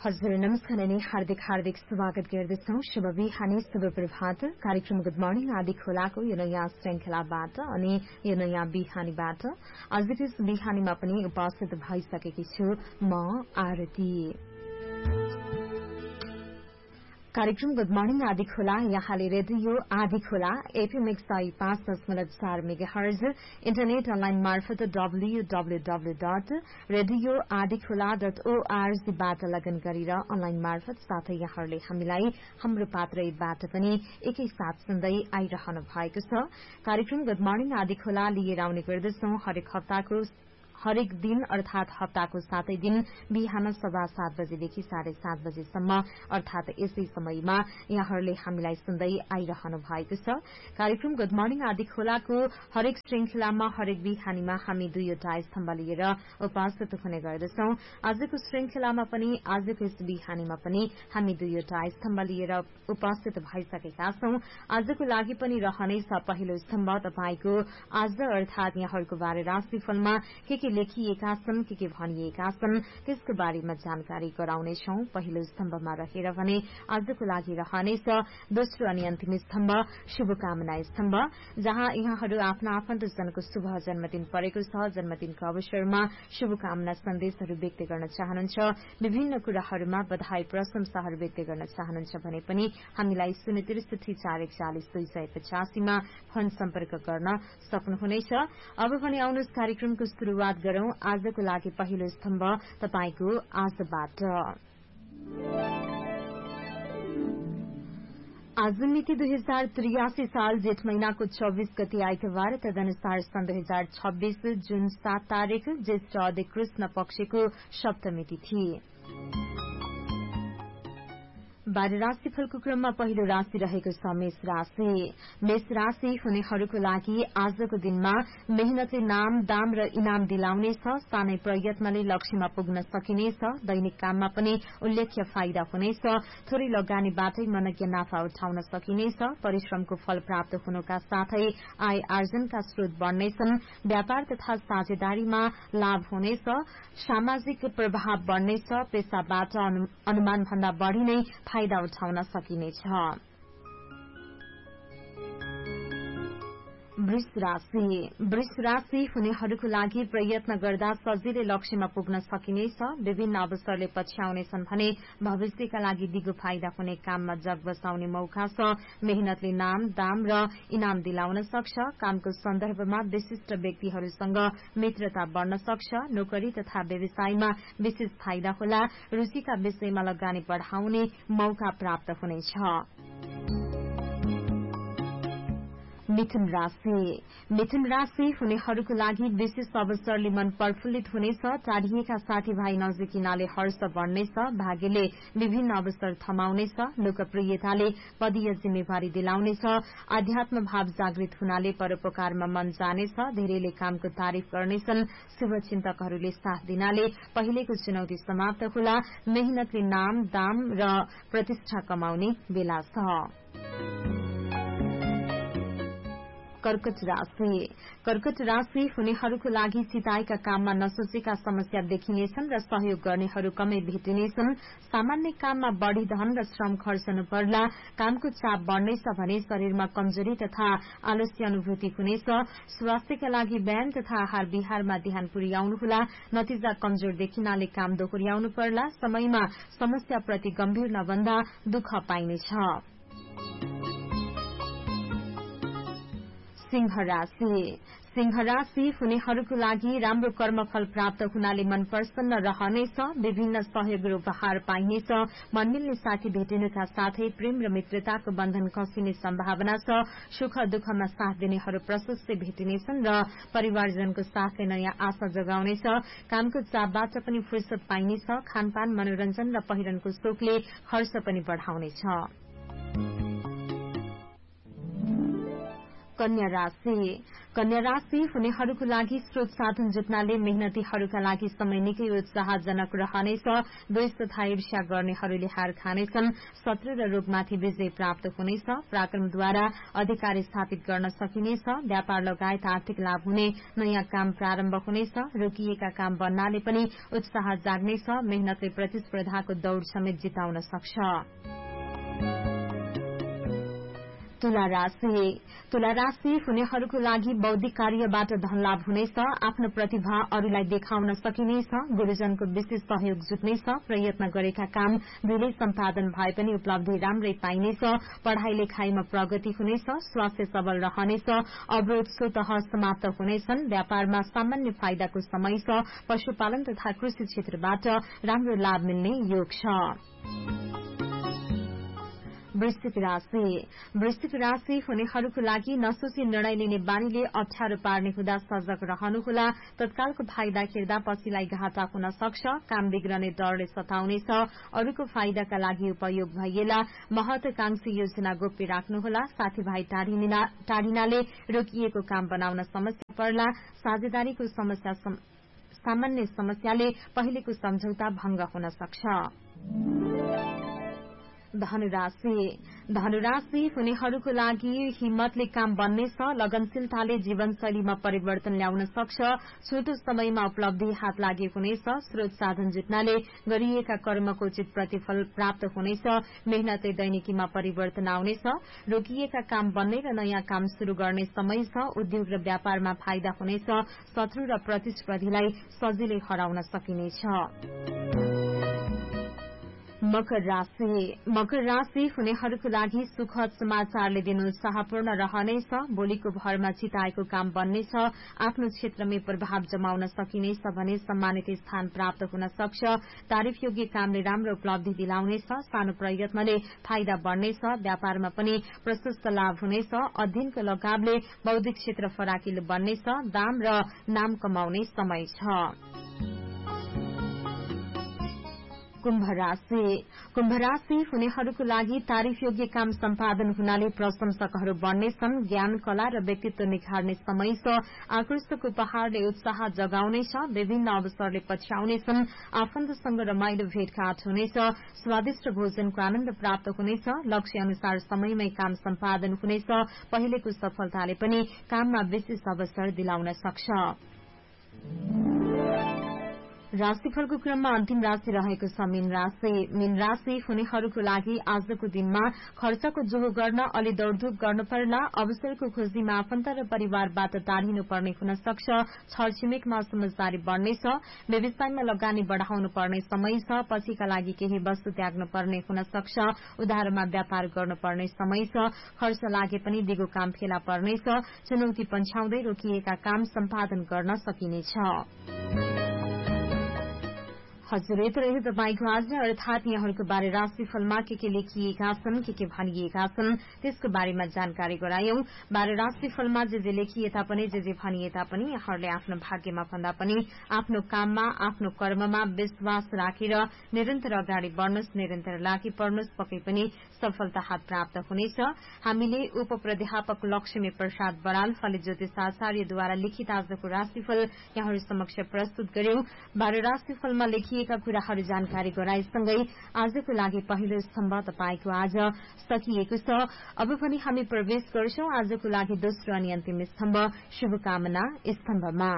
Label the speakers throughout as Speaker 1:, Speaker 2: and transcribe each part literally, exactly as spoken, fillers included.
Speaker 1: हजुर नमस्कार अनि हार्दिक हार्दिक स्वागत गर्दछौं। शुभ बिहानी, शुभ प्रभात। कार्यक्रम गुड मर्निङ आदि खोलाको यो नयाँ श्रृंखलाबाट अनि यो नयाँ बिहानीबाट आजको यस बिहानीमा पनि उपस्थित भइसकेकी छु म आरती। कार्यक्रम गुड मर्निङ आदि खोला यहाँले रेडियो आदि खोला एफएम एक सय पाँच दशमलव चार मेगाहर्ज इन्टरनेट अनलाइन मार्फत डब्ल्यूडब्ल्यूडब्ल्यू डट रेडियो आदि खोला डट ओआरजीबाट लगन गरेर अनलाइन मार्फत साथै यहाँहरूले हामीलाई हाम्रो पात्रबाट पनि एकैसाथ सुन्दै आइरहनु भएको छ। कार्यक्रम गुड मर्निङ आदि खोला लिएर आउने गर्दछौं हरेक हप्ताको हरेक दिन अर्थात हप्ताको सातै दिन बिहान सवा सात बजेदेखि साढे सात बजेसम्म अर्थात यसै समयमा यहाँहरूले हामीलाई सुन्दै आइरहनु भएको छ। कार्यक्रम गुड मर्निङ आदि खोलाको हरेक श्रृंखलामा हरेक बिहानीमा हामी दुईवटा स्तम्भ लिएर उपस्थित हुने गर्दछौं। आजको श्रृंखलामा पनि आजको यस बिहानीमा पनि हामी दुईवटा स्तम्भ लिएर उपस्थित भइसकेका छौं। आजको लागि पनि रहनेछ पहिलो स्तम्भ तपाईको आज अर्थात यहाँहरूको बारे राशिफलमा के के लेखिएका छन्, के के भनिएका छन् त्यसको बारेमा जानकारी गराउनेछौं पहिलो स्तम्भमा रहेर भने आजको लागि रहनेछ दोस्रो अनि अन्तिम स्तम्भ शुभकामना स्तम्भ, जहाँ यहाँहरू आफ्ना आफन्तजनको शुभ जन्मदिन परेको छ। जन्मदिनको अवसरमा शुभकामना सन्देशहरू व्यक्त गर्न चाहनुहुन्छ, विभिन्न कुराहरूमा बधाई प्रशंसाहरू व्यक्त गर्न चाहनुहुन्छ भने पनि हामीलाई शून्य त्रिसठी चार एकचालिस दुई सय पचासीमा फोन सम्पर्क गर्न सक्नुहुनेछ। अब भने आउनुहोस् कार्यक्रमको शुरूआत गरौं आजको लागि पहिलो स्तम्भ तपाईको आजबाट। आज मिति दुई हजार त्रियासी साल जेठ महीनाको चौबीस गति आइतबार, तदनुसार सन् दुई हजार छब्बीस जुन सात तारीक ज्येष्ठ अधि कृष्ण पक्षको सप्तमी तिथि। बाह्र राशिफलको क्रममा पहिलो राशि रहेको छ मेष राशि। मेष राशि हुनेहरूको लागि आजको दिनमा मेहनतले नाम दाम र इनाम दिलाउनेछ। सानै प्रयत्नले लक्ष्यमा पुग्न सकिनेछ। दैनिक काममा पनि उल्लेख्य फाइदा हुनेछ। थोरै लगानीबाटै मनज्ञ नाफा उठाउन सकिनेछ। परिश्रमको फल प्राप्त हुनुका साथै आय आर्जनका स्रोत बढ्नेछन्। व्यापार तथा साझेदारीमा लाभ हुनेछ। सामाजिक प्रभाव बढ्नेछ। पेशाबाट अनुमान भन्दा बढ़ी नै फाइदा उठाउन सकिनेछ। वृष राशि। वृष राशि हुनेहरूको लागि प्रयत्न गर्दा सजिलै लक्ष्यमा पुग्न सकिनेछ। विभिन्न अवसरले पछ्याउनेछन् भने भविष्यका लागि दिगो फाइदा हुने काममा जग बसाउने मौका छ। मेहनतले नाम दाम र इनाम दिलाउन सक्छ। कामको सन्दर्भमा विशिष्ट व्यक्तिहरूसँग मित्रता बढ्न सक्छ। नोकरी तथा व्यवसायमा विशेष फाइदा होला। रुचिका विषयमा लगानी बढ़ाउने मौका प्राप्त हुनेछ। मिथुन राशि। मिथुन राशि हुनेहरूको लागि विशेष अवसरले मन प्रफुल्लित हुनेछ। टाढिएका साथीभाइ नजिकिनाले हर्ष बढ्नेछ। भाग्यले विभिन्न अवसर थमाउनेछ। लोकप्रियताले पदीय जिम्मेवारी दिलाउनेछ। आध्यात्म भाव जागृत हुनाले परोपकारमा मन जानेछ। धेरैले कामको तारिफ गर्नेछन्। शुभचिन्तकहरूले साथ दिनाले पहिलेको चुनौती समाप्त होला। मेहनतले नाम दाम र प्रतिष्ठा कमाउने बेला छ। कर्कट राशि। कर्कट राशि हुनेहरूको लागि सिताइका काममा नसोचेका समस्या देखिनेछन् र सहयोग गर्नेहरू कमै भेटिनेछन्। सामान्य काममा बढ़ी धन र श्रम खर्चनु पर्ला। कामको चाप बढ़नेछ भने शरीरमा कमजोरी तथा आलस्य अनुभूति हुनेछ। स्वास्थ्यका लागि व्यायाम तथा आहार विहारमा ध्यान पुर्याउनुहोला। नतिजा कमजोर देखिनाले काम दोहोर्याउनु पर्ला। समयमा समस्याप्रति गम्भीर नबन्दा दुःख पाइनेछ। सिंह राशि। सिंह राशि हुनेहरूको लागि राम्रो कर्मफल प्राप्त हुनाले मन प्रसन्न रहनेछ। विभिन्न सहयोग र उपहार पाइनेछ। मनमिल्ने साथी भेटिनुका साथै प्रेम र मित्रताको बन्धन कसिने सम्भावना छ। सुख दुःखमा साथ दिनेहरू प्रशस्त भेटिनेछन् र परिवारजनको साथले नयाँ आशा जगाउनेछ। कामको चापबाट पनि फुर्सद पाइनेछ। खानपान मनोरञ्जन र पहिरनको शोकले खर्च पनि बढ़ाउनेछ। कन्या राशि कन्या राशि हुनेहरूको लागि स्रोत साधन जुट्नाले मेहनतीहरूका लागि समय निकै उत्साहजनक रहनेछ। द्वेष तथा ईर्ष्या गर्नेहरूले हार खानेछन्। शत्रु र रोगमाथि विजय प्राप्त हुनेछ। पराक्रमद्वारा अधिकार स्थापित गर्न सकिनेछ। व्यापार लगायत आर्थिक लाभ हुने नयाँ काम प्रारम्भ हुनेछ। रोकिएका काम बन्नाले पनि उत्साह जाग्नेछ। मेहनतले प्रतिस्पर्धाको दौड़ समेत जिताउन सक्छ। तुला राशि तुला राशि हुनेहरूको लागि बौद्धिक कार्यबाट धनलाभ हुनेछ। आफ्नो प्रतिभा अरूलाई देखाउन सकिनेछ। गुरूजनको विशेष सहयोग जुट्नेछ। प्रयत्न गरेका काम दुईले सम्पादन भए पनि उपलब्धि राम्रै पाइनेछ। पढ़ाई लेखाईमा प्रगति हुनेछ। स्वास्थ्य सबल रहनेछ। अवरोध स्वतः समाप्त हुनेछन्। व्यापारमा सामान्य फाइदाको समय छ। पशुपालन तथा कृषि क्षेत्रबाट राम्रो लाभ मिल्ने योग छ। वृश्चिक राशि वृश्चिक राशि हुनेहरूको लागि नसोची निर्णय लिने बानीले अप्ठ्यारो पार्ने हुँदा सजग रहनुहोला। तत्कालको फाइदा हेर्दा पछिलाई घाटा हुन सक्छ। काम बिग्रने डरले सताउनेछ। अरूको फाइदाका लागि उपयोग भइएला। महत्वाकांक्षी योजना गोप्य राख्नुहोला। साथीभाइ टाढिनाले रोकिएको काम बनाउन समस्या पर्ला। साझेदारीको समस्या सामान्य समस्याले पहिलेको सम्झौता भंग हुन सक्छ। धनुराशि धनुराशि हुनेहरूको लागि हिम्मतले काम बन्नेछ। लगनशीलताले जीवनशैलीमा परिवर्तन ल्याउन सक्छ। छोटो समयमा उपलब्धि हात लागि हुनेछ। स्रोत साधन जुट्नाले गरिएका कर्मको उचित प्रतिफल प्राप्त हुनेछ। मेहनतले दैनिकीमा परिवर्तन आउनेछ। रोकिएका काम बन्ने र नयाँ काम शुरू गर्ने समय छ। उद्योग र व्यापारमा फाइदा हुनेछ। शत्रु र प्रतिस्पर्धीलाई सजिलै हराउन सकिनेछ। मकर राशि मकर राशि हुनेहरूको लागि सुखद समाचारले दिन उत्साहपूर्ण रहनेछ। बोलीको भरमा चिताएको काम बन्नेछ। आफ्नो क्षेत्रमै प्रभाव जमाउन सकिनेछ भने सम्मानित स्थान प्राप्त हुन सक्छ। तारिफयोग्य कामले राम्रो उपलब्धि दिलाउनेछ। सानो प्रयत्नले फाइदा बढ्नेछ। व्यापारमा पनि प्रशस्त लाभ हुनेछ। अध्ययनको लगावले बौद्धिक क्षेत्र फराकिलो बन्नेछ। दाम र नाम कमाउने समय छ। कुम्भ राशि कुम्भ राशि हुनेहरूको लागि तारिफयोग्य काम सम्पादन हुनाले प्रशंसकहरू बढ्नेछन्। ज्ञान कला र व्यक्तित्व निखार्ने समय छ। आकर्षक उपहारले उत्साह जगाउनेछ। विभिन्न अवसरले पछ्याउनेछन्। आफन्तसँग रमाइलो भेटघाट हुनेछ। स्वादिष्ट भोजनको आनन्द प्राप्त हुनेछ। लक्ष्य अनुसार समयमै काम सम्पादन हुनेछ। पहिलेको सफलताले पनि काममा विशेष अवसर दिलाउन सक्छ। राशिफलको क्रममा अन्तिम राशि रहेको छ मीन राशि मीन राशि हुनेहरूको लागि आजको दिनमा खर्चको जोहो गर्न अलि दौड़धूप गर्नु पर्ला। अवसरको खोजीमा आफन्त र परिवारबाट टाढिनु पर्ने हुन सक्छ। छरछिमेकमा समझदारी बढ्नेछ। व्यवसायमा लगानी बढ़ाउनु पर्ने समय छ। पछिका लागि केही वस्तु त्याग्नु पर्ने हुन सक्छ। उधारमा व्यापार गर्नुपर्ने समय छ। खर्च लागे पनि दिगो काम फेला पर्नेछ। चुनौती पन्छाउँदै रोकिएका काम सम्पादन गर्न सकिनेछ। हजुर यति रह्यो तपाईको आज अर्थात यहाँहरूको बारे राशिफलमा के के लेखिएका छन्, के के भनिएका छन् त्यसको बारेमा जानकारी गरायौं। बारे राशिफलमा जे जे लेखिए तापनि जे जे भनिए तापनि यहाँहरूले आफ्नो भाग्यमा भन्दा पनि आफ्नो काममा आफ्नो कर्ममा विश्वास राखेर निरन्तर अगाडि बढ्नुहोस्, निरन्तर लागि पर्नुहोस्, पक्कै पनि सफलता हात प्राप्त हुनेछ। हामीले उप प्राध्यापक लक्ष्मी प्रसाद बराल फले ज्योतिषाचार्यद्वारा लिखित आजको राशिफल यहाँहरू समक्ष प्रस्तुत गर्यौं। बारे राशिफलमा लेखिए कुराहरू जानकारी गराएसँगै आजको लागि पहिलो स्तम्भ तपाईको आज सकिएको छ। अब पनि हामी प्रवेश गर्छौं आजको लागि दोस्रो अनि अन्तिम स्तम्भ शुभकामना स्तम्भमा।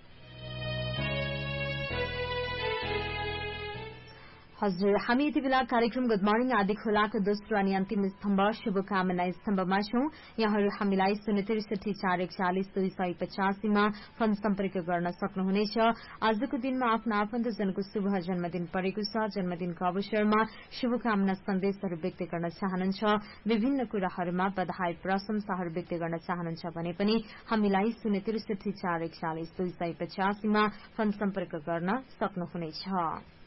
Speaker 1: हजुर हामी यति बेला कार्यक्रम गुड मर्निङ आदि खोलाको दोस्रो अनि अन्तिम स्तम्भ शुभकामना स्तम्भमा छौं। यहाँहरू हामीलाई शून्य त्रिसठी चार एकचालिस दुई सय पचासीमा फोन सम्पर्क गर्न सक्नुहुनेछ। आजको दिनमा आफ्नो आफन्तजनको शुभ जन्मदिन परेको छ। जन्मदिनको अवसरमा शुभकामना सन्देशहरू व्यक्त गर्न चाहनुहुन्छ, विभिन्न कुराहरूमा बधाई प्रशंसाहरू व्यक्त गर्न चाहनुहुन्छ भने पनि हामीलाई शून्य त्रिसठी चार एकचालिस दुई सय पचासीमा फोन सम्पर्क गर्न सक्नुहुनेछ।